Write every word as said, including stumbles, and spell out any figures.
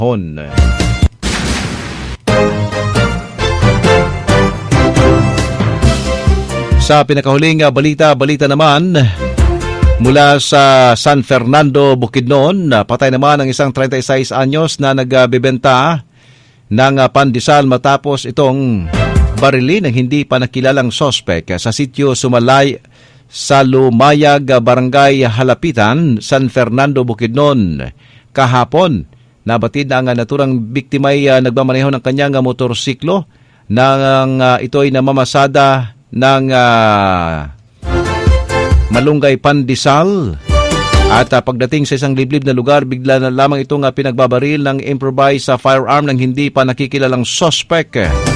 Hon. Sa pinakahuling balita, balita naman mula sa San Fernando, Bukidnon, patay naman ang isang thirty-six anyos na nagbebenta ng pandesal matapos itong barilin ng hindi pa nakilalang sospek sa sitio Sumalay sa Lumayag, Barangay Halapitan, San Fernando, Bukidnon. Kahapon, nabatid na ang naturang biktima ay uh, nagmamaneho ng kanyang motorsiklo nang uh, ito ay namamasada ng uh, malunggay pandesal. At uh, pagdating sa isang liblib na lugar, bigla na lamang itong uh, pinagbabaril ng improvised uh, firearm ng hindi pa nakikilalang sospek.